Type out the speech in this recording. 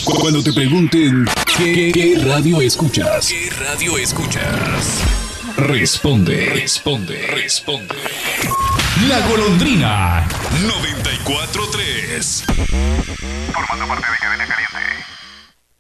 Cuando te pregunten ¿qué radio escuchas? ¿Qué radio escuchas? Responde. La Golondrina. 94.3. Formando parte de Cadena Caliente.